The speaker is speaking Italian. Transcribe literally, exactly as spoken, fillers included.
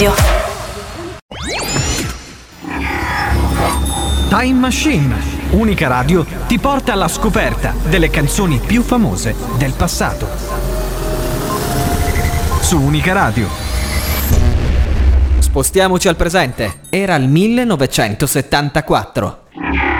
Radio. Time Machine, Unica Radio, ti porta alla scoperta delle canzoni più famose del passato. Su Unica Radio. Spostiamoci al presente. Era il millenovecentosettantaquattro.